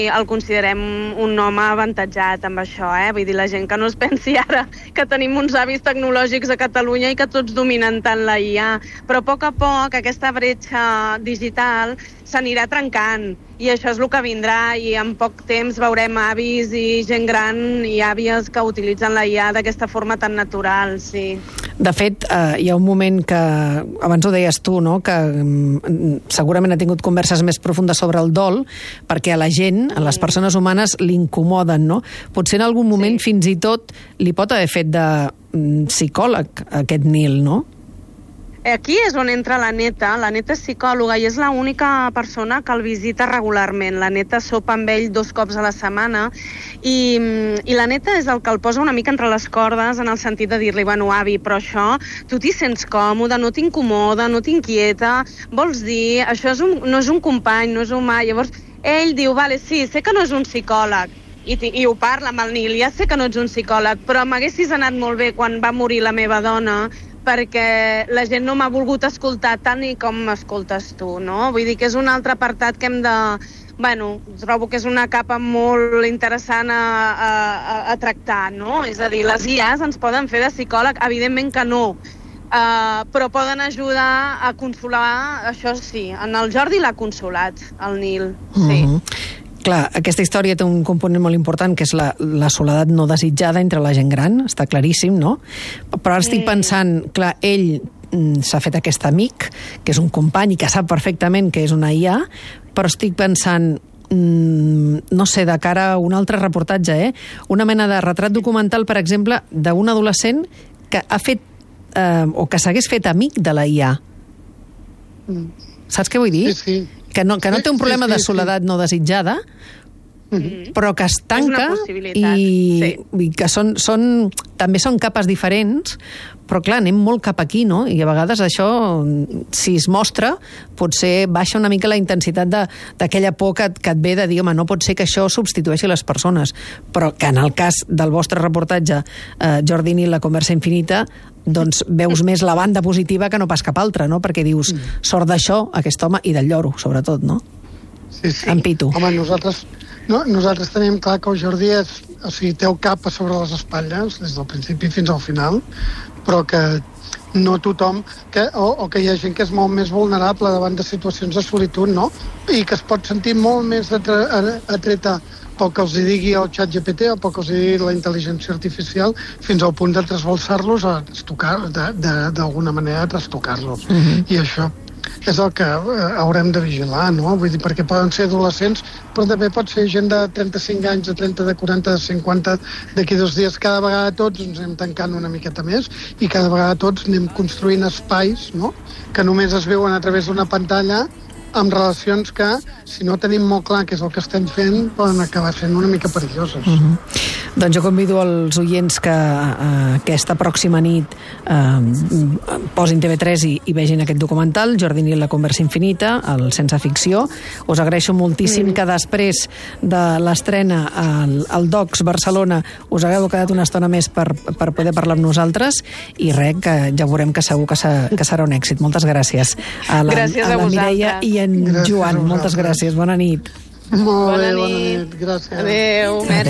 el considerem un home avantatjat amb això, Vull dir, la gent que no es pensi ara que tenim uns avis tecnològics a Catalunya i que tots dominen tant la IA, però a poc aquesta bretxa digital s'anirà trencant i això és el que vindrà i en poc temps veurem avis i gent gran i àvies que utilitzen la IA d'aquesta forma tan natural, sí. De fet, hi ha un moment que, abans ho deies tu, no? Que segurament ha tingut converses més profundes sobre el dol, perquè a la gent, a les persones humanes, l'incomoden, no? Potser en algun moment fins i tot li pot haver fet de psicòleg aquest Nil, no? Aquí és on entra la neta és psicòloga i és l'única persona que el visita regularment. La neta sopa amb ell 2 cops a la setmana i la neta és el que el posa una mica entre les cordes en el sentit de dir-li, bueno, avi, però això, tu t'hi sents còmode, no t'incomoda, no t'inquieta, vols dir, això no és un company, no és humà. Llavors ell diu, vale, sí, sé que no és un psicòleg, i ho parla amb el Nil, ja sé que no ets un psicòleg, però m'haguessis anat molt bé quan va morir la meva dona, perquè la gent no m'ha volgut escoltar tant i com m'escoltes tu, no? Vull dir que és un altre apartat que hem de... Bueno, trobo que és una capa molt interessant a tractar, no? És a dir, les IAs ens poden fer de psicòleg, evidentment que no, però poden ajudar a consolar, això sí, en el Jordi l'ha consolat, el Nil, sí. Clar, aquesta història té un component molt important, que és la soledat no desitjada entre la gent gran, està claríssim, no? Però ara estic pensant, clar, ell s'ha fet aquest amic, que és un company i que sap perfectament que és una IA, però estic pensant, no sé, de cara a un altre reportatge, una mena de retrat documental, per exemple, d'un adolescent que ha fet, o que s'hagués fet amic de la IA. Saps què vull dir? Sí, sí. Que no té un problema de soledat no desitjada, però que es tanca i que també són capes diferents, però clar, anem molt cap aquí, no? I a vegades això, si es mostra, potser baixa una mica la intensitat d'aquella por que et ve de dir, home, no pot ser que això substitueixi les persones, però que en el cas del vostre reportatge, Jordi Nil, La conversa infinita, doncs veus més la banda positiva que no pas cap altra, no? Perquè dius, sort d'això, aquest home, i del lloro, sobretot, no? Sí, sí. En Pitu. Home, nosaltres tenim clar que el Jordi té el cap a sobre les espatlles, des del principi fins al final, però que no tothom, o que hi ha gent que és molt més vulnerable davant de situacions de solitud, no? I que es pot sentir molt més atreta pel que els digui el xat GPT o pel que els digui la intel·ligència artificial, fins al punt de trasbalsar-los, d'alguna manera trastocar-los. I això és el que haurem de vigilar, no? Vull dir, perquè poden ser adolescents, però també pot ser gent de 35 anys, de 30, de 40, de 50, d'aquí 2 dies. Cada vegada tots ens anem tancant una miqueta més i cada vegada tots anem construint espais, no?, que només es veuen a través d'una pantalla, amb relacions que, si no tenim molt clar què és el que estem fent, poden acabar sent una mica perilloses. Doncs jo convido els oients que aquesta pròxima nit posin TV3 i vegin aquest documental, Jordi Nil, La conversa infinita, el Sense ficció. Us agraeixo moltíssim que després de l'estrena al Docs Barcelona us hagueu quedat una estona més per poder parlar amb nosaltres i res, que ja veurem que segur que serà un èxit. Moltes gràcies a la Mireia i en Joan. Moltes gràcies. Bona nit. Molt bé, bona nit. Gràcies. Adéu.